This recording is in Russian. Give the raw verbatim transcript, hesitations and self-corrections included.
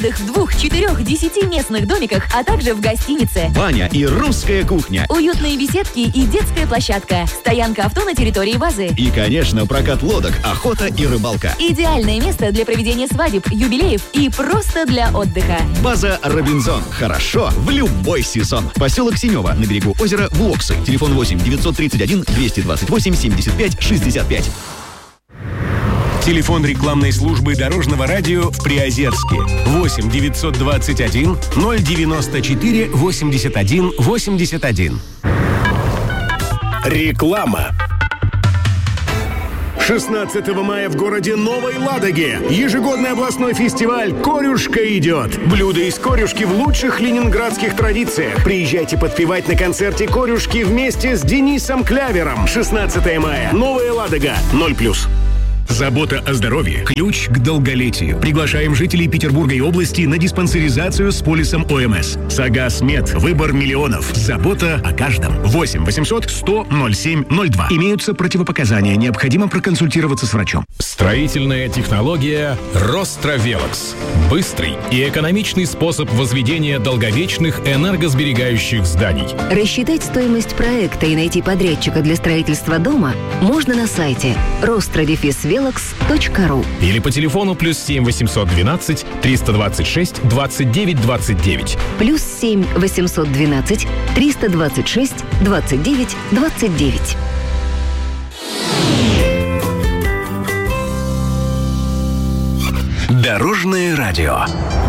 Отдых в двух, четырех, десяти местных домиках, а также в гостинице. Баня и русская кухня. Уютные беседки и детская площадка. Стоянка авто на территории базы. И, конечно, прокат лодок, охота и рыбалка. Идеальное место для проведения свадеб, юбилеев и просто для отдыха. База «Робинзон». Хорошо в любой сезон. Поселок Синева на берегу озера Вуоксы. Телефон восемь девятьсот тридцать один двести двадцать восемь семьдесят пять шестьдесят пять. Телефон рекламной службы Дорожного радио в Приозерске. восемь девятьсот двадцать один ноль девяносто четыре восемьдесят один восемьдесят один. Реклама. шестнадцатого мая в городе Новой Ладоге ежегодный областной фестиваль «Корюшка идет». Блюда из корюшки в лучших ленинградских традициях. Приезжайте подпевать на концерте «Корюшки» вместе с Денисом Клявером. шестнадцатого мая. Новая Ладога. ноль плюс. Забота о здоровье – ключ к долголетию. Приглашаем жителей Петербурга и области на диспансеризацию с полисом ОМС. Сагасмед. Выбор миллионов. Забота о каждом. восемь восемьсот сто ноль семь ноль два. Имеются противопоказания. Необходимо проконсультироваться с врачом. Строительная технология «Ростровелокс». Быстрый и экономичный способ возведения долговечных энергосберегающих зданий. Рассчитать стоимость проекта и найти подрядчика для строительства дома можно на сайте ростровелокс точка ру или по телефону плюс семь восемьсот двенадцать триста двадцать шесть двадцать девять двадцать девять. Плюс семь восемьсот двенадцать триста двадцать шесть двадцать девять двадцать девять. Дорожное радио.